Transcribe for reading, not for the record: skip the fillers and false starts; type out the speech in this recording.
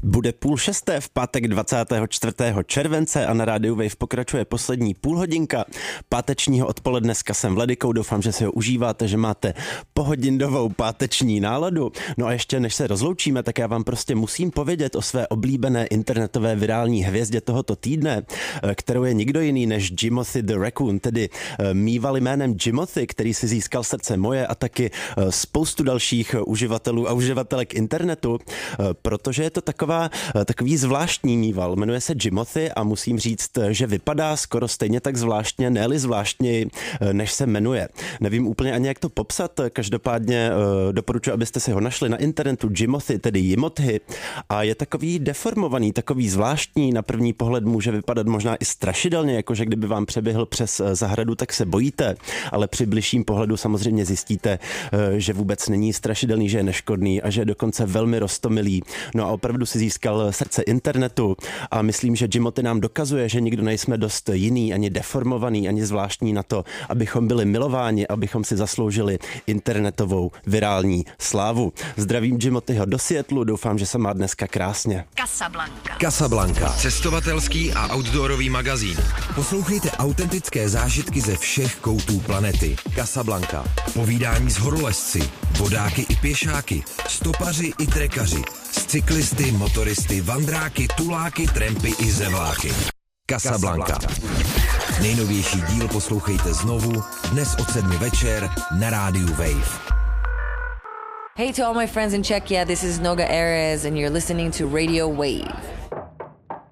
Bude 5:30 v pátek 24. července a na rádiu Wave pokračuje poslední půlhodinka pátečního odpoledne s Kasem Vladykou. Doufám, že si ho užíváte, že máte pohodindovou páteční náladu. No a ještě než se rozloučíme, tak já vám prostě musím povědět o své oblíbené internetové virální hvězdě tohoto týdne, kterou je nikdo jiný než Jimothy the Raccoon, tedy mýval jménem Jimothy, který si získal srdce moje a taky spoustu dalších uživatelů a uživatelek internetu, protože je to takový zvláštní mýval. Jmenuje se Jimothy a musím říct, že vypadá skoro stejně tak zvláštně, ne-li zvláštněji, než se jmenuje. Nevím úplně ani, jak to popsat, každopádně doporučuji, abyste si ho našli na internetu. Jimothy, tedy Jimothy, a je takový deformovaný, takový zvláštní, na první pohled může vypadat možná i strašidelně, jakože kdyby vám přeběhl přes zahradu, tak se bojíte, ale při bližším pohledu samozřejmě zjistíte, že vůbec není strašidelný, že je neškodný a že je dokonce velmi roztomilý. No a opravdu si získal srdce internetu a myslím, že Jimothy nám dokazuje, že nikdo nejsme dost jiný, ani deformovaný, ani zvláštní na to, abychom byli milováni, abychom si zasloužili internetovou virální slávu. Zdravím Jimothyho do Seattlu, doufám, že se má dneska krásně. Casablanca. Cestovatelský a outdoorový magazín. Poslouchejte autentické zážitky ze všech koutů planety. Casablanca. Povídání s horolezci, vodáky i pěšáky, stopaři i trekaři, s cyklisty, motoristy, vandráky, tuláky, trampy i zevláky. Casablanca. Nejnovější díl poslouchejte znovu dnes od 7 večer na rádiu Wave. Hey to all my friends in Czechia, this is Noga Erez and you're listening to Radio Wave.